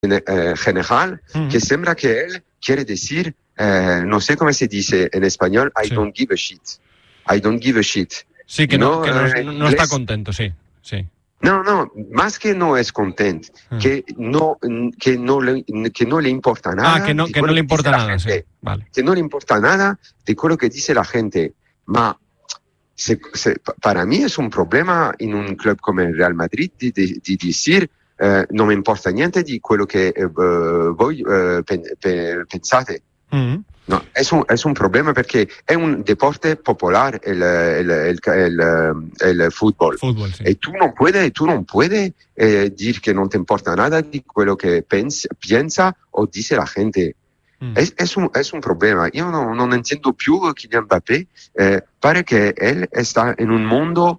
general, que sembra que él quiere decir, no sé cómo se dice en español, I don't give a shit. I don't give a shit. Sí, que no está contento, sí. No, más que no es contento, que no le importa nada. Que no le importa nada, sí. Vale. Que no le importa nada de lo que dice la gente. Ma para mí es un problema en un club como el Real Madrid de decir non mi importa niente di quello che voi pensate. No, es un problema perché è un deporte popolare il football. Sí. E tu non puoi dire che non ti importa nada di quello che piensa o dice la gente. Es un problema. Io non entiendo più Kylian Mbappé. Pare che él está en un mundo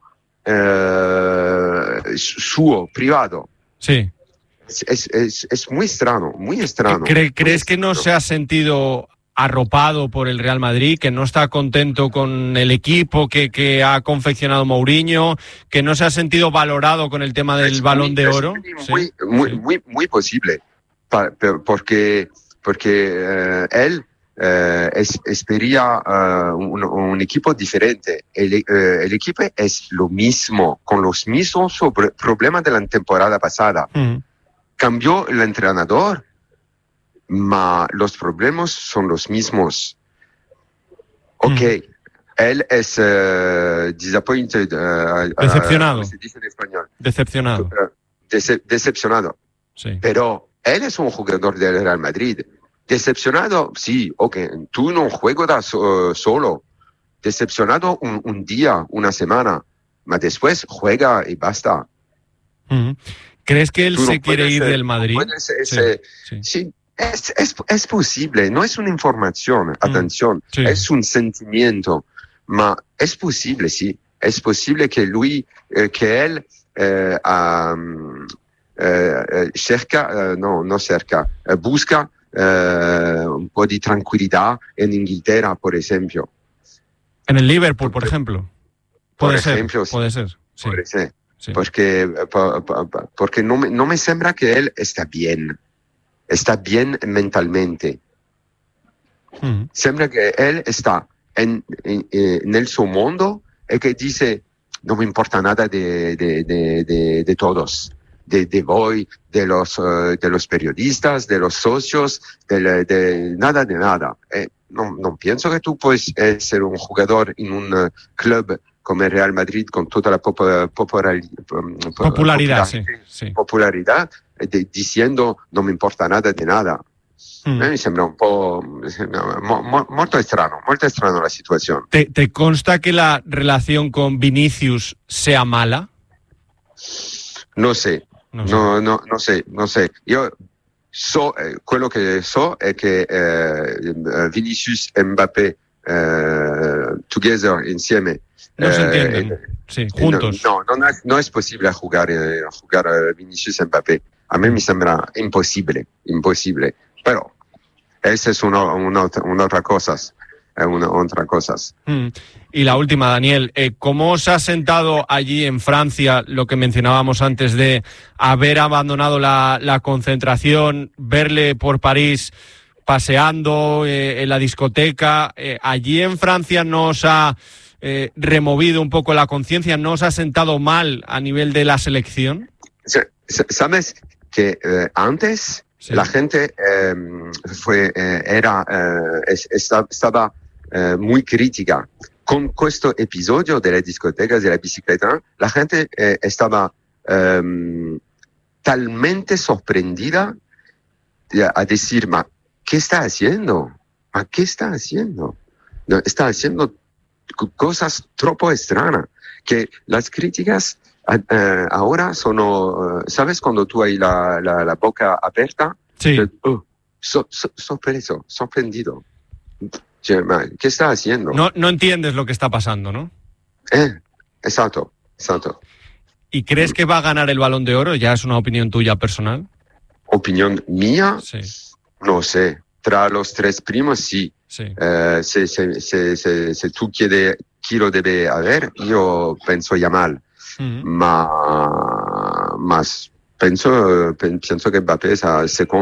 suo, privado. Sí. Es muy extraño, muy extraño. ¿Crees que no se ha sentido arropado por el Real Madrid, que no está contento con el equipo que ha confeccionado Mourinho, que no se ha sentido valorado con el tema del Balón de Oro? Muy posible, porque él espería un equipo diferente. El equipo es lo mismo, con los mismos problemas de la temporada pasada. Cambió el entrenador, pero los problemas son los mismos. Él es disappointed. Decepcionado. ¿Cómo se dice en español? Decepcionado. Decepcionado. Sí. Pero él es un jugador del Real Madrid. Decepcionado, sí, tú no juegas solo. Decepcionado un día, una semana, pero después juega y basta. ¿Crees que él se quiere ir del Madrid? Sí, es posible, no es una información, atención, es un sentimiento, pero es posible, sí, es posible que él busca un po' di tranquillità en Inglaterra, por ejemplo. En el Liverpool, por ejemplo. Puede ser. Sí. Puede ser. Sí. Porque no me sembra que él está bien mentalmente. Sembra que él está en el su mundo y que dice, no me importa nada de todos. De voi, de los periodistas, de los socios, de nada. No pienso que tú puedes ser un jugador en un club como el Real Madrid con toda la popularidad, diciendo no me importa nada de nada. Me sembra un po' molto strano la situación. ¿Te consta que la relación con Vinicius sea mala? No sé. Io quello che so è che Vinicius e Mbappé together insieme no se entienden, sí, juntos. No es posible jugar Vinicius e Mbappé. A mí me sembra imposible, pero esa es una otra cosa. Y la última, Daniel, ¿cómo os ha sentado allí en Francia lo que mencionábamos antes de haber abandonado la concentración, verle por París paseando en la discoteca? ¿Allí en Francia no os ha removido un poco la conciencia? ¿No os ha sentado mal a nivel de la selección? ¿Sabes que antes la gente estaba muy crítica? Con questo episodio delle discotecas de la bicicleta, la gente estaba talmente sorprendida a decir, ¿qué está haciendo? No, está haciendo cosas troppo extrañas, que las críticas ahora son, ¿sabes cuando tú hay la boca abierta? Sí. Sorprendido. ¿Qué está haciendo? No entiendes lo que está pasando, ¿no? Exacto. ¿Y crees que va a ganar el Balón de Oro? ¿Ya es una opinión tuya personal? ¿Opinión mía? Sí. No sé. Tra los tres primos, sí. Sí. Se tú quieres chi lo debe haber, io penso Yamal. Mas penso che Mbappé è al secondo